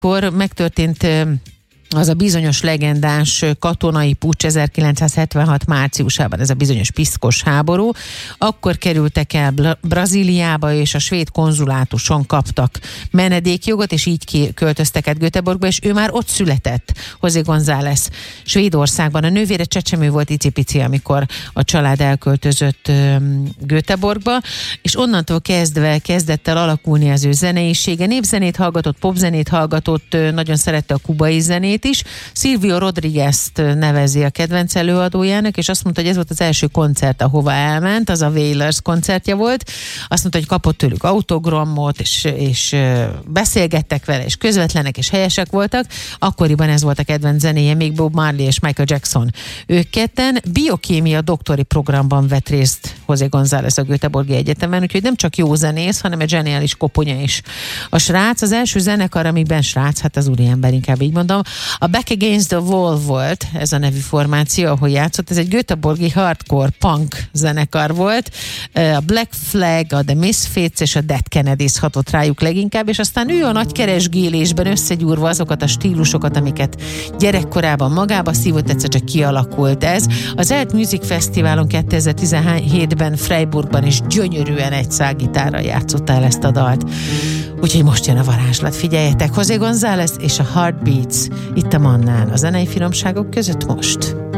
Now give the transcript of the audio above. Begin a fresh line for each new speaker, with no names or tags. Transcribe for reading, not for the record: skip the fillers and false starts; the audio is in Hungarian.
megtörtént az a bizonyos legendás katonai puccs 1976 márciusában, ez a bizonyos piszkos háború. Akkor kerültek el Brazíliába, és a svéd konzulátuson kaptak menedékjogot, és így költöztek át Göteborgba, és ő már ott született, José González, Svédországban. A nővére csecsemő volt icipici, amikor a család elköltözött Göteborgba, és onnantól kezdve kezdett el alakulni az ő zeneisége. Népzenét hallgatott, popzenét hallgatott, nagyon szerette a kubai zenét is. Silvio Rodriguez-t nevezi a kedvenc előadójának, és azt mondta, hogy ez volt az első koncert, ahova elment, az a Wailers koncertje volt. Azt mondta, hogy kapott tőlük autogramot, és beszélgettek vele, és közvetlenek, és helyesek voltak. Akkoriban ez volt a kedvenc zenéje, még Bob Marley és Michael Jackson. Ők ketten biokémia doktori programban vett részt José González a Göteborgi Egyetemen, úgyhogy nem csak jó zenész, hanem egy zseniális koponya is. A srác, az első zenekar, amiben srác, hát az úriember, inkább így mondom, a Back Against the Wall volt ez a nevű formáció, ahol játszott. Ez egy göteborgi hardcore punk zenekar volt. A Black Flag, a The Misfits és a Dead Kennedys hatott rájuk leginkább, és aztán ő a nagy keresgélésben összegyúrva azokat a stílusokat, amiket gyerekkorában magába szívott, egyszer csak kialakult ez. Az Elt Music Fesztiválon 2017-ben Freiburgban is gyönyörűen egy szágitárral játszotta el ezt a dalt. Úgyhogy most jön a varázslat, figyeljetek, José González és a Heartbeats itt a Mannán, a zenei finomságok között most.